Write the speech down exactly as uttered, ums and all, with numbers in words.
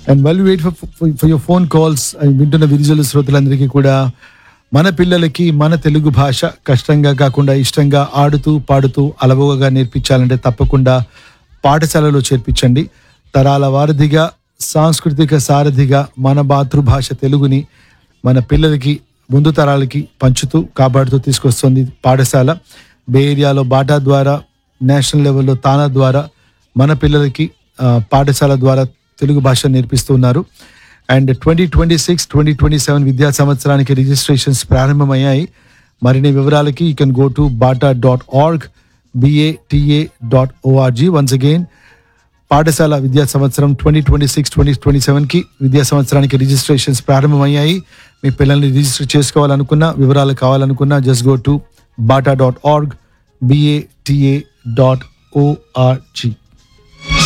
And well wait for for your phone calls. వింటున్న విరిజువల్ శ్రోతలందరికీ కూడా మన పిల్లలకి మన తెలుగు భాష కష్టంగా కాకుండా ఇష్టంగా ఆడుతూ పాడుతూ అలవోగా నేర్పించాలంటే తప్పకుండా పాఠశాలలో చేర్పించండి. తరాల వారధిగా సాంస్కృతిక సారథిగా మన మాతృభాష తెలుగుని మన పిల్లలకి ముందు తరాలకి పంచుతూ కాపాడుతూ తీసుకొస్తుంది పాఠశాల. బే ఏరియాలో బాటా ద్వారా, నేషనల్ లెవెల్లో తానా ద్వారా మన పిల్లలకి పాఠశాల ద్వారా తెలుగు భాష నేర్పిస్తున్నారు. And twenty twenty six twenty twenty seven విద్యా సంవత్సరానికి రిజిస్ట్రేషన్స్ ప్రారంభమయ్యాయి. మరిన్ని వివరాలకి you can go to Bata dot org BATA dot ORG. Once again, పాఠశాల విద్యా సంవత్సరం twenty twenty six twenty twenty సెవెన్కి విద్యా సంవత్సరానికి రిజిస్ట్రేషన్స్ ప్రారంభమయ్యాయి. మీ పిల్లల్ని రిజిస్టర్ చేసుకోవాలనుకున్నా, వివరాలు కావాలనుకున్నా just go to Bata dot org BATA dot ORG.